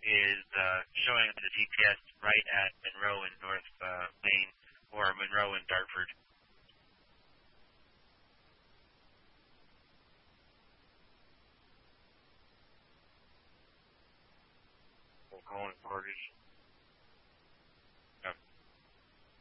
is showing the GPS right at Monroe and North Main, or Monroe and Dartford. Calling Portage.